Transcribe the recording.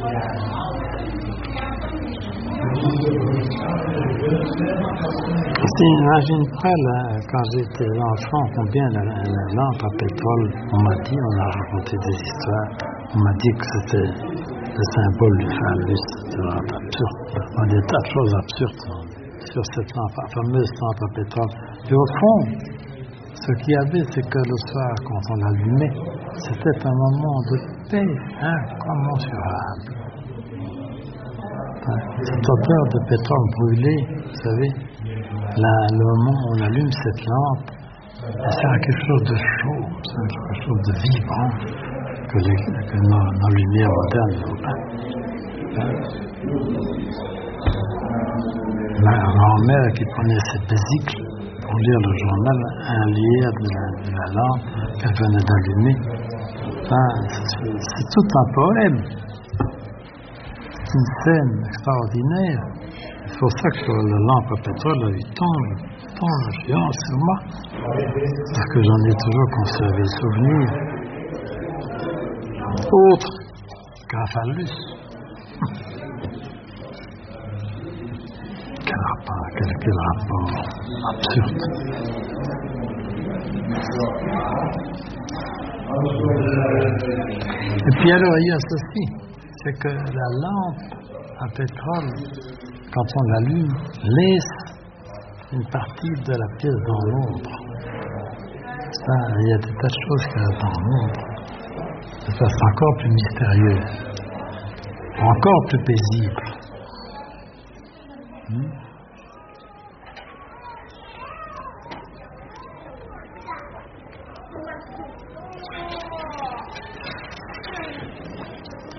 N'imagine pas, là, quand j'étais enfant, combien la lampe à pétrole, on m'a dit, on a raconté des histoires, on m'a dit que c'était le symbole du phallus. C'est vraiment absurde. On dit des tas de choses absurdes sur cette fameuse lampe à pétrole. Et au fond, ce qu'il y avait, c'est que le soir, quand on l'allumait, c'était un moment de paix incommensurable. Cette odeur de pétrole brûlé, vous savez, là, le moment où on allume cette lampe, c'est quelque chose de chaud, c'est quelque chose de vibrant que nos lumières modernes n'ont pas. Ma grand-mère qui prenait ses besicles pour lire le journal, un lierre de la lampe qu'elle venait d'allumer, c'est tout un poème. C'est une scène extraordinaire. C'est pour ça que sur la lampe à pétrole a eu tant d'influence sur moi. Parce que j'en ai toujours conservé le souvenir. Autre qu'un phallus. Quel rapport absurde. Et puis alors, il y a ceci. C'est que la lampe à pétrole, quand on l'allume, laisse une partie de la pièce dans l'ombre. Ça, il y a des tas de choses qui restent dans l'ombre. Ça, c'est encore plus mystérieux, encore plus paisible.